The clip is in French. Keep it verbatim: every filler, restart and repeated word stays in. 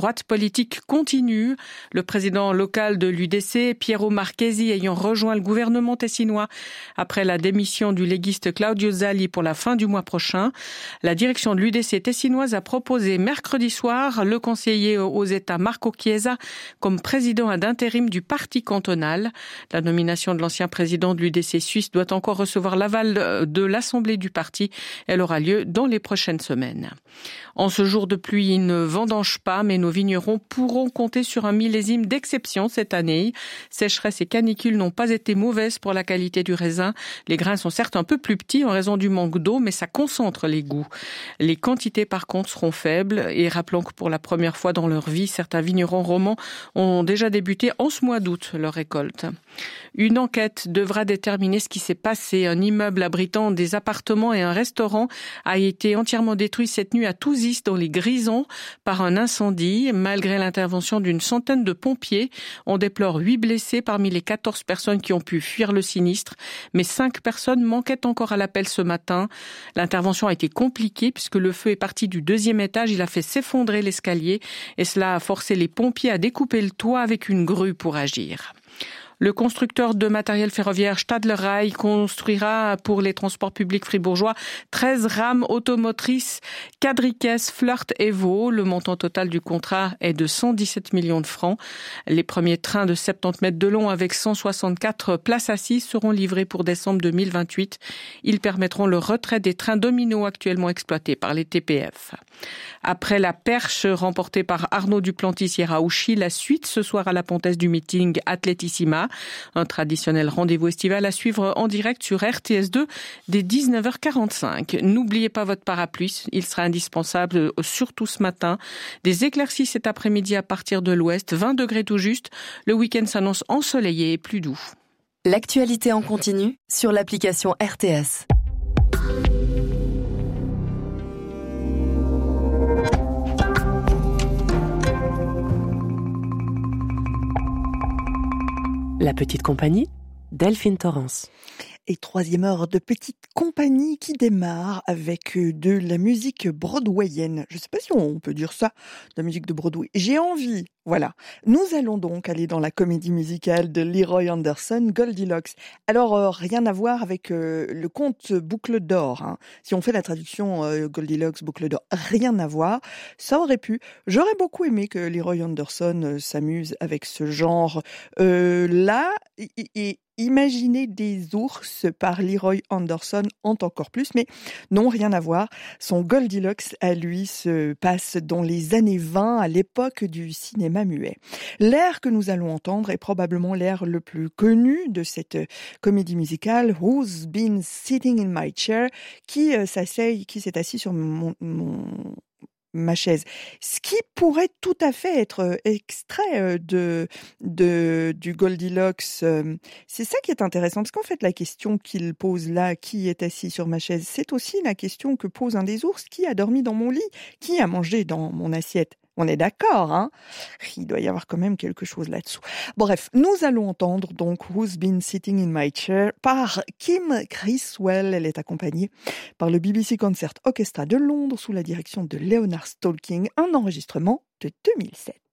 droite politique continue. Le président local de l'U D C, Piero Marchesi, ayant rejoint le gouvernement tessinois après la démission du légiste Claudio Zali pour la fin du mois prochain. La direction de l'U D C tessinoise a proposé mercredi soir le conseiller aux États Marco Chiesa comme président d'intérim du parti cantonal. La nomination de l'ancien président de l'U D C suisse doit encore recevoir l'aval de l'Assemblée du parti. Elle aura lieu dans les prochaines semaines. En ce jour de pluie, il ne vendange pas, mais nos vignerons pourront compter sur un millésime d'exception cette année. Sécheresse et canicule n'ont pas été mauvaises pour la qualité du raisin. Les grains sont certes un peu plus petits en raison du manque d'eau, mais ça concentre les goûts. Les quantités par contre seront faibles et rappelons que pour la première fois dans leur vie, certains vignerons romans ont déjà débuté en ce mois d'août leur récolte. Une enquête devra déterminer ce qui s'est passé. Un immeuble abritant des appartements et un restaurant a été entièrement détruit cette nuit à Touzis dans les Grisons par un incendie. Malgré l'intervention d'une centaine de pompiers, on déplore huit blessés parmi les quatorze personnes qui ont pu fuir le sinistre. Mais cinq personnes manquaient encore à l'appel ce matin. L'intervention a été compliquée puisque le feu est parti du deuxième étage. Il a fait s'effondrer l'escalier et cela a forcé les pompiers à découper le toit avec une grue pour agir. Le constructeur de matériel ferroviaire Stadler Rail construira pour les transports publics fribourgeois treize rames automotrices Quadricaisse, Flirt Evo. Le montant total du contrat est de cent dix-sept millions de francs. Les premiers trains de soixante-dix mètres de long avec cent soixante-quatre places assises seront livrés pour décembre deux mille vingt-huit. Ils permettront le retrait des trains Domino actuellement exploités par les T P F. Après la perche remportée par Arnaud Duplantis hier à Ouchy, la suite ce soir à la Pontaise du meeting Atletissima. Un traditionnel rendez-vous estival à suivre en direct sur R T S deux dès dix-neuf heures quarante-cinq. N'oubliez pas votre parapluie, il sera indispensable, surtout ce matin. Des éclaircies cet après-midi à partir de l'ouest, vingt degrés tout juste. Le week-end s'annonce ensoleillé et plus doux. L'actualité en continu sur l'application R T S. La petite compagnie, Delphine Torrance. Et troisième heure de petite compagnie qui démarre avec de la musique broadwayenne. Je ne sais pas si on peut dire ça, de la musique de Broadway. J'ai envie, voilà. Nous allons donc aller dans la comédie musicale de Leroy Anderson, Goldilocks. Alors, euh, rien à voir avec euh, le conte Boucle d'or. Hein. Si on fait la traduction euh, Goldilocks, Boucle d'or, rien à voir. Ça aurait pu. J'aurais beaucoup aimé que Leroy Anderson euh, s'amuse avec ce genre. Euh, là, et, et Imaginer des ours par Leroy Anderson hante encore plus, mais non, rien à voir. Son Goldilocks, à lui, se passe dans les années vingt, à l'époque du cinéma muet. L'air que nous allons entendre est probablement l'air le plus connu de cette comédie musicale, Who's Been Sitting in My Chair, qui euh, s'asseye, qui s'est assis sur mon, mon ma chaise. Ce qui pourrait tout à fait être extrait de, de, du Goldilocks. C'est ça qui est intéressant, parce qu'en fait, la question qu'il pose là, qui est assis sur ma chaise, c'est aussi la question que pose un des ours, qui a dormi dans mon lit, qui a mangé dans mon assiette. On est d'accord, hein? Il doit y avoir quand même quelque chose là-dessous. Bref, nous allons entendre donc Who's Been Sitting in My Chair par Kim Criswell. Elle est accompagnée par le B B C Concert Orchestra de Londres sous la direction de Leonard Stalking, un enregistrement de deux mille sept.